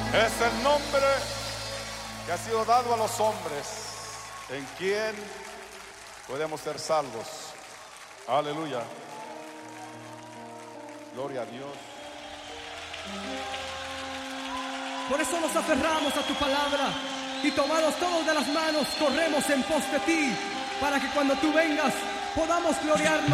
Es el nombre que ha sido dado a los hombres, en quien podemos ser salvos. Aleluya. Gloria a Dios. Por eso nos aferramos a tu palabra y tomados todos de las manos corremos en pos de ti, para que cuando tú vengas podamos gloriarnos